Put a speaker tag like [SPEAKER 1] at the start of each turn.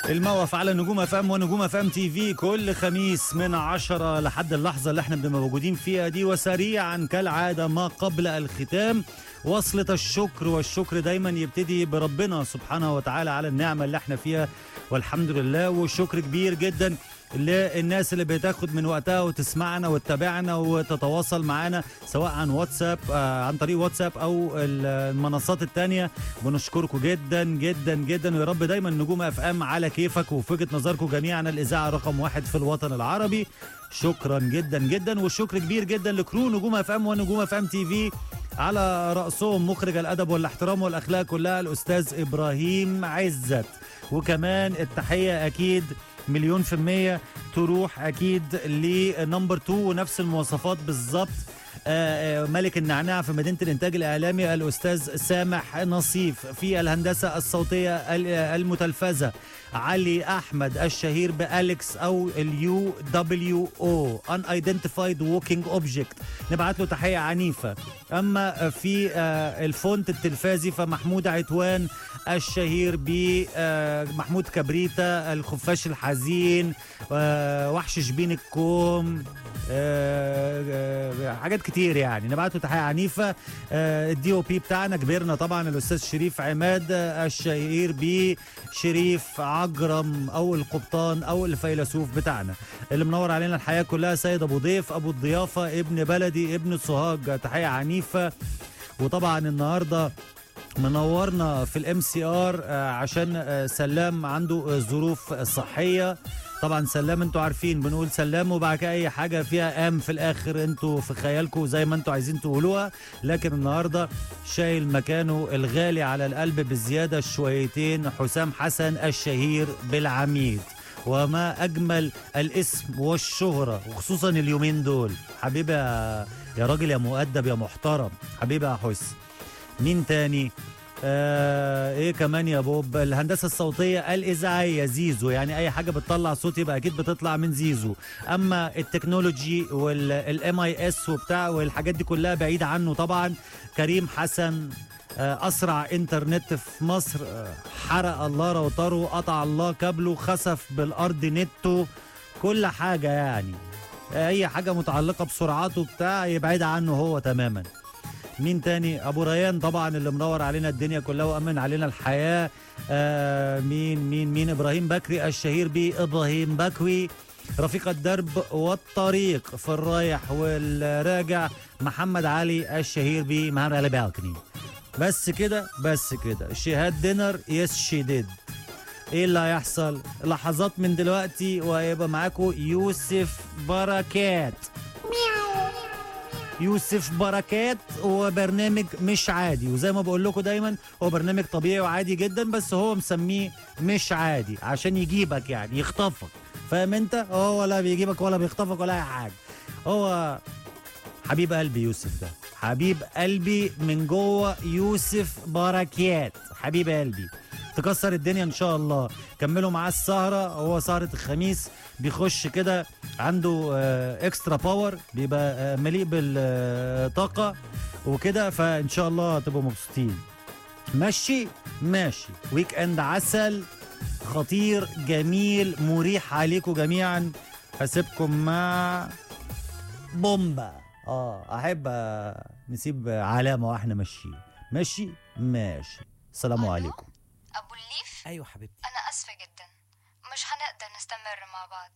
[SPEAKER 1] الموقف على نجوم اف ام ونجوم اف ام تي في كل خميس من 10 لحد اللحظه اللي احنا بنبقى موجودين فيها دي. وسريعا كالعاده ما قبل الختام، وصلة الشكر، والشكر دايما يبتدي بربنا سبحانه وتعالى على النعمه اللي احنا فيها والحمد لله. والشكر كبير جدا للناس اللي بتاخد من وقتها وتسمعنا وتتابعنا وتتواصل معنا سواء عن واتساب عن طريق واتساب او المنصات التانية. بنشكركم جدا جدا جدا، ويا رب دايما نجوم اف ام على كيفك وفي وجهة نظركم جميعا الاذاعه رقم 1 في الوطن العربي. شكرا جدا جدا، والشكر كبير جدا لكرو نجوم اف ام ونجوم اف ام تي في على رأسهم مخرج الأدب والاحترام والأخلاق كلها الأستاذ إبراهيم عزت. وكمان التحية أكيد مليون في المية تروح أكيد لنمبر 2 ونفس المواصفات بالظبط، ملك النعناع في مدينة الإنتاج الإعلامي الأستاذ سامح نصيف. في الهندسة الصوتية المتلفزة علي أحمد الشهير بأليكس أو اليو دبليو أو Unidentified Walking Object، نبعت له تحية عنيفة. أما في الفونت التلفازي فمحمود عتوان الشهير بمحمود كبريتا الخفاش الحزين، وحش شبين الكوم، حاجات كتير يعني، نبعته تحية عنيفة. الدي او بي بتاعنا كبرنا طبعا الأستاذ شريف عماد الشهير بشريف عجرم أو القبطان أو الفيلسوف بتاعنا اللي منور علينا الحياة كلها، سيد أبو ضيف أبو الضيافة ابن بلدي ابن سوهاج، تحية عنيفة. وطبعا النهارده منورنا في الام سي ار عشان سلام عنده ظروف صحيه. طبعا سلام انتوا عارفين بنقول سلام وبعد كده اي حاجه فيها ام في الاخر انتوا في خيالكم زي ما انتوا عايزين تقولوها، لكن النهارده شايل مكانه الغالي على القلب بالزياده شويتين حسام حسن الشهير بالعميد. وما اجمل الاسم والشهره وخصوصا اليومين دول. حبيبي يا راجل يا مؤدب يا محترم، حبيبي يا حس. مين تاني؟ ايه كمان يا بوب؟ الهندسه الصوتيه الاذاعيه زيزو، يعني اي حاجه بتطلع صوت يبقى اكيد بتطلع من زيزو. اما التكنولوجي والام اي اس وبتاع والحاجات دي كلها بعيد عنه طبعا كريم حسن. اسرع انترنت في مصر، حرق الله روتره، قطع الله كابله، خسف بالارض نته، كل حاجه يعني اي حاجه متعلقه بسرعاته بتاع يبعد عنه هو تماما. مين تاني؟ ابو ريان طبعا اللي منور علينا الدنيا كلها وامن علينا الحياه. مين ابراهيم بكري الشهير بابراهيم بكوي. رفيق الدرب والطريق في الرايح والراجع محمد علي الشهير بمحمد علي بالكني. بس كده بس كده. شهاد دينر يس شي ديد. ايه اللي هيحصل؟ لحظات من دلوقتي وهيبقى معاكم يوسف بركات. يوسف بركات. هو برنامج مش عادي، وزي ما بقول لكم دايما هو برنامج طبيعي وعادي جدا، بس هو مسميه مش عادي عشان يجيبك يعني يخطفك، فاهم انت؟ هو ولا بيجيبك ولا بيخطفك ولا اي حاجه. هو حبيب قلبي يوسف ده، حبيب قلبي من جوه يوسف بركات، حبيب قلبي تكسر الدنيا ان شاء الله. كملوا معاه السهره، هو سهره الخميس بيخش كده عنده اكسترا باور، بيبقى مليء بالطاقه وكده، فان شاء الله تبقوا مبسوطين. ماشي ماشي، ويك اند عسل خطير جميل مريح عليكم جميعا. هسيبكم مع بومبا. احب نسيب علامه واحنا ماشيين. ماشي ماشي. السلام عليكم.
[SPEAKER 2] أبو الليف؟
[SPEAKER 1] ايوه حبيبتي.
[SPEAKER 2] أنا أسفة جدا، مش هنقدر نستمر مع بعض.